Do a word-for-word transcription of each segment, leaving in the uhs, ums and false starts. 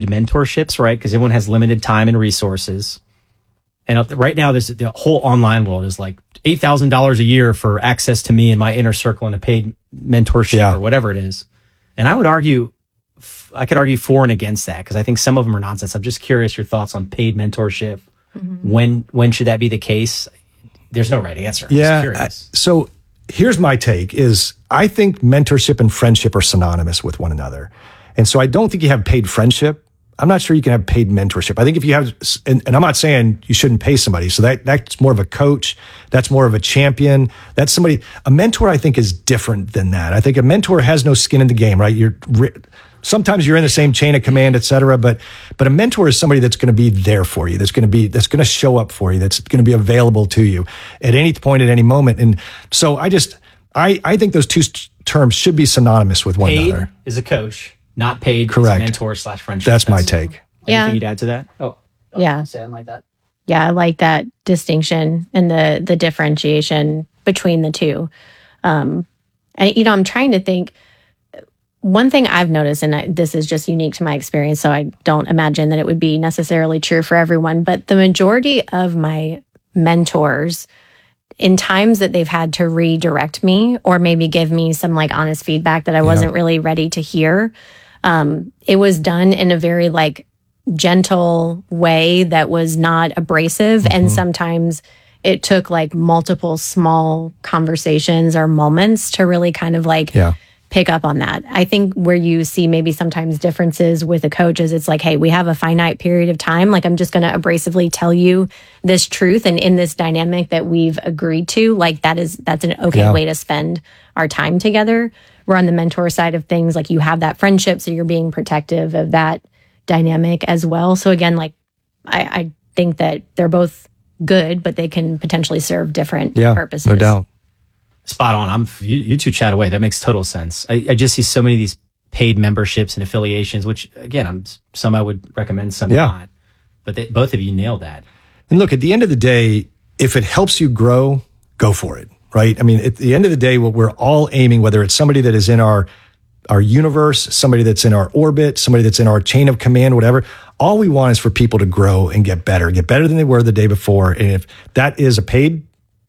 mentorships, right? Because everyone has limited time and resources. And right now, there's the whole online world is like eight thousand dollars a year for access to me and my inner circle and a paid mentorship yeah. or whatever it is. And I would argue, I could argue for and against that because I think some of them are nonsense. I'm just curious your thoughts on paid mentorship. Mm-hmm. When when should that be the case? There's no right answer. I'm yeah. just curious. I, so here's my take is I think mentorship and friendship are synonymous with one another. And so I don't think you have paid friendship. I'm not sure you can have paid mentorship. I think if you have, and, and I'm not saying you shouldn't pay somebody. So that that's more of a coach. That's more of a champion. That's somebody, a mentor I think is different than that. I think a mentor has no skin in the game, right? You're sometimes you're in the same chain of command, et cetera. But, but a mentor is somebody that's going to be there for you. That's going to be, that's going to show up for you. That's going to be available to you at any point, at any moment. And so I just, I, I think those two terms should be synonymous with one paid another. Is a coach. Not paid, correct. Mentor slash friendship. That's, That's my take. Yeah. Anything you'd add to that? Oh, yeah. Something like that. Yeah, I like that distinction and the the differentiation between the two. Um, and you know, I'm trying to think. One thing I've noticed, and I, this is just unique to my experience, so I don't imagine that it would be necessarily true for everyone. But the majority of my mentors, in times that they've had to redirect me or maybe give me some like honest feedback that I wasn't yeah. really ready to hear. Um, it was done in a very like gentle way that was not abrasive. Mm-hmm. And sometimes it took like multiple small conversations or moments to really kind of like yeah. pick up on that. I think where you see maybe sometimes differences with a coach is it's like, hey, we have a finite period of time. Like I'm just going to abrasively tell you this truth. And in this dynamic that we've agreed to, like that is, that's an okay yeah. way to spend our time together. We're on the mentor side of things. Like you have that friendship. So you're being protective of that dynamic as well. So again, like I, I think that they're both good, but they can potentially serve different yeah, purposes. No doubt. Spot on. I'm you, you two chat away. That makes total sense. I, I just see so many of these paid memberships and affiliations, which again, I'm some I would recommend, some yeah. not. But they, both of you nailed that. And look, at the end of the day, if it helps you grow, go for it. Right? I mean, at the end of the day, what we're all aiming, whether it's somebody that is in our our universe, somebody that's in our orbit, somebody that's in our chain of command, whatever, all we want is for people to grow and get better, get better than they were the day before. And if that is a paid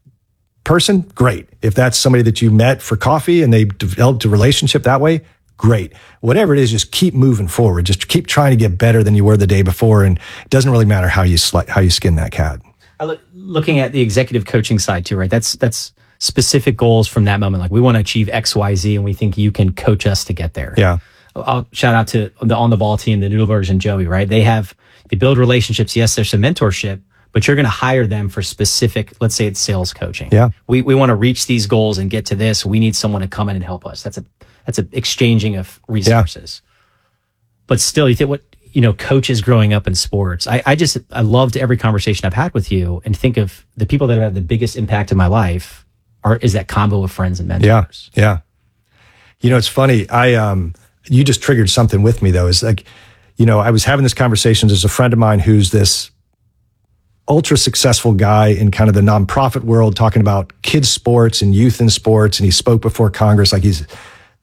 person, great. If that's somebody that you met for coffee and they developed a relationship that way, great. Whatever it is, just keep moving forward. Just keep trying to get better than you were the day before. And it doesn't really matter how you sli- how you skin that cat. I look, looking at the executive coaching side too, right? That's that's specific goals from that moment. Like we want to achieve X, Y, Z, and we think you can coach us to get there. Yeah. I'll shout out to the On the Ball team, the Noodlebergs and Joey, right? They have, they build relationships. Yes, there's some mentorship, but you're going to hire them for specific, let's say it's sales coaching. Yeah. We, we want to reach these goals and get to this. We need someone to come in and help us. That's a, that's an exchanging of resources. Yeah. But still, you think what, you know, coaches growing up in sports, I, I just, I loved every conversation I've had with you and think of the people that have had the biggest impact in my life are, is that combo of friends and mentors. Yeah. Yeah. You know, it's funny. I, um, you just triggered something with me though. Is like, you know, I was having this conversation. There's a friend of mine who's this ultra successful guy in kind of the nonprofit world, talking about kids sports and youth in sports. And he spoke before Congress. Like he's an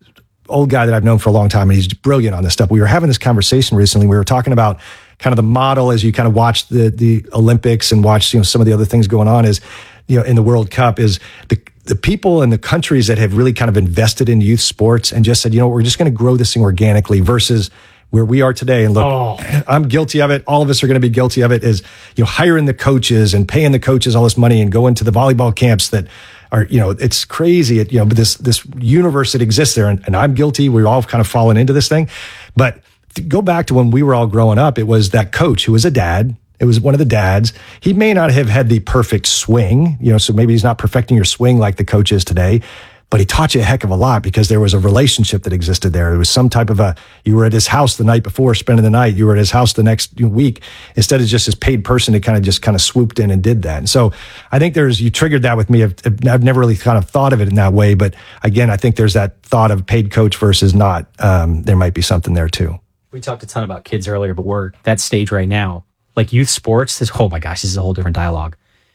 old guy that I've known for a long time. And he's brilliant on this stuff. We were having this conversation recently. We were talking about kind of the model as you kind of watch the, the Olympics and watch, you know, some of the other things going on is, you know, in the World Cup is the, the people and the countries that have really kind of invested in youth sports and just said, you know, we're just going to grow this thing organically versus where we are today. And look, oh. I'm guilty of it. All of us are going to be guilty of it is, you know, hiring the coaches and paying the coaches all this money and going to the volleyball camps that are, you know, it's crazy. It, you know, but this, this universe that exists there. And, and I'm guilty. We're all kind of fallen into this thing. But to go back to when we were all growing up, it was that coach who was a dad. It was one of the dads. He may not have had the perfect swing, you know, so maybe he's not perfecting your swing like the coach is today, but he taught you a heck of a lot because there was a relationship that existed there. There was some type of a, you were at his house the night before, spending the night, you were at his house the next week, instead of just this paid person that kind of just kind of swooped in and did that. And so I think there's, you triggered that with me. I've, I've never really kind of thought of it in that way, but again, I think there's that thought of paid coach versus not. Um, there might be something there too. We talked a ton about kids earlier, but we're at that stage right now. Like youth sports, this, oh my gosh, this is a whole different dialogue.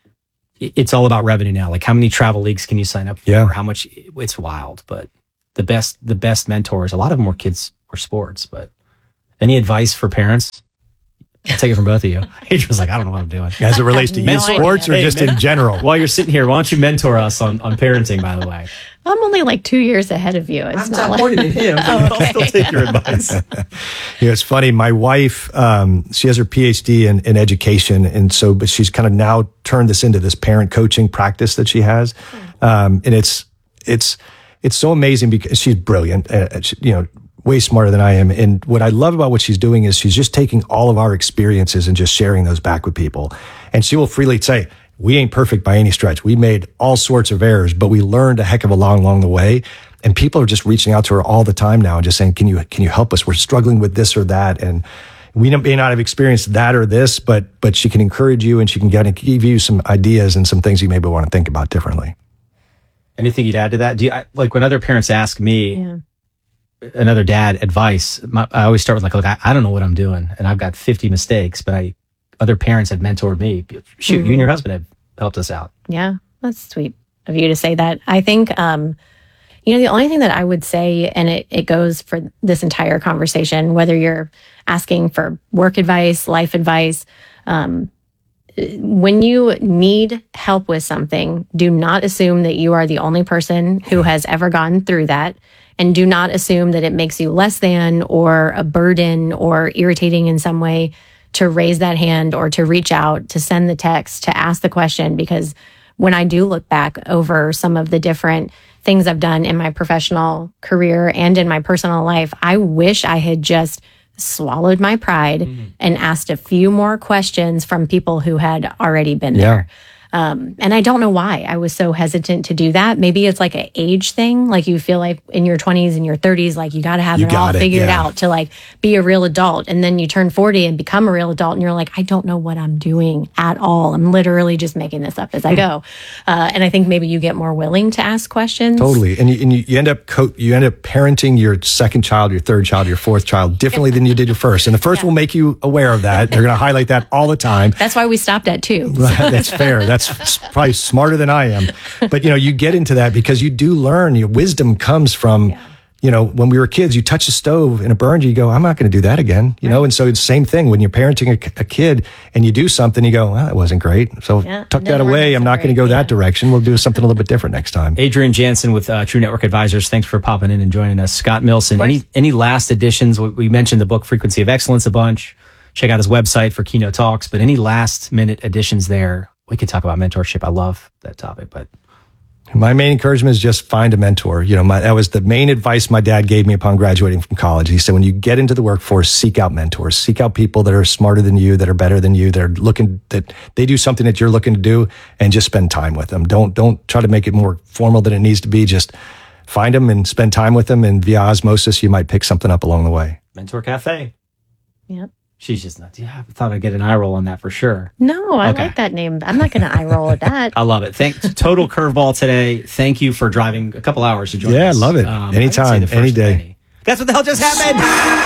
It's all about revenue now. Like how many travel leagues can you sign up for? Yeah. How much? It's wild. But the best, the best mentors, a lot of them were kids or sports, but Any advice for parents? I'll take it from both of you. Adrian's like, I don't know what I'm doing. As it relates to no youth sports or idea. just Hey, in general? While you're sitting here, why don't you mentor us on, on parenting, by the way? I'm only like two years ahead of you. It's not like, pointing at him. Oh, I'll still take your advice. You know, it's funny. My wife, um, she has her P H D in, in education. And so, but she's kind of now turned this into this parent coaching practice that she has. Um, and it's, it's, it's so amazing because she's brilliant, uh, she, you know, way smarter than I am. And what I love about what she's doing is she's just taking all of our experiences and just sharing those back with people. And she will freely say, we ain't perfect by any stretch. We made all sorts of errors, but we learned a heck of a lot along the way. And people are just reaching out to her all the time now and just saying, can you, can you help us? We're struggling with this or that. And we may not have experienced that or this, but, but she can encourage you and she can get, give you some ideas and some things you maybe want to think about differently. Anything you'd add to that? Do you, I, like when other parents ask me, yeah. another dad advice, my, I always start with like, look, I, I don't know what I'm doing and I've got fifty mistakes, but I, other parents have mentored me. Shoot, mm-hmm. you and your husband have helped us out. Yeah, that's sweet of you to say that. I think, um, you know, the only thing that I would say, and it, it goes for this entire conversation, whether you're asking for work advice, life advice, um, when you need help with something, do not assume that you are the only person who has ever gone through that. And do not assume that it makes you less than or a burden or irritating in some way to raise that hand or to reach out, to send the text, to ask the question. Because when I do look back over some of the different things I've done in my professional career and in my personal life, I wish I had just swallowed my pride mm-hmm. and asked a few more questions from people who had already been yeah. there. Um, and I don't know why I was so hesitant to do that. Maybe it's like an age thing. Like you feel like in your twenties and your thirties, like you got to have You it all got it, figured yeah. out to like be a real adult. And then you turn forty and become a real adult and you're like, I don't know what I'm doing at all. I'm literally just making this up as I go. Uh, and I think maybe you get more willing to ask questions. Totally. And you, and you, you end up co- you end up parenting your second child, your third child, your fourth child differently than you did your first. And the first Yeah. will make you aware of that. They're going to highlight that all the time. That's why we stopped at two. That's fair. That's probably smarter than I am. But, you know, you get into that because you do learn. Your wisdom comes from, yeah. you know, when we were kids, you touch the stove and it burned you, you go, I'm not going to do that again. You right. know, and so it's the same thing when you're parenting a, a kid and you do something, you go, well, that wasn't great. So yeah, tuck that away. I'm not going to go yeah. that direction. We'll do something a little bit different next time. Adrian Jansen with uh, True Network Advisors. Thanks for popping in and joining us. Scott Milson, any, any last additions? We, we mentioned the book Frequency of Excellence a bunch. Check out his website for keynote talks, but any last minute additions there? We could talk about mentorship. I love that topic, but my main encouragement is just find a mentor. You know, my, that was the main advice my dad gave me upon graduating from college. He said, when you get into the workforce, seek out mentors, seek out people that are smarter than you, that are better than you, that are looking, that they do something that you're looking to do, and just spend time with them. Don't, don't try to make it more formal than it needs to be. Just find them and spend time with them. And via osmosis, you might pick something up along the way. Mentor Cafe. Yep. She's just nuts. Yeah, I thought I'd get an eye roll on that for sure. No, I Okay. like that name. I'm not going to eye roll at that. I love it. Thank total curveball today. Thank you for driving a couple hours to join Yeah, us. I love it. Um, Anytime, I would say the any first day. of many. That's what the hell just happened.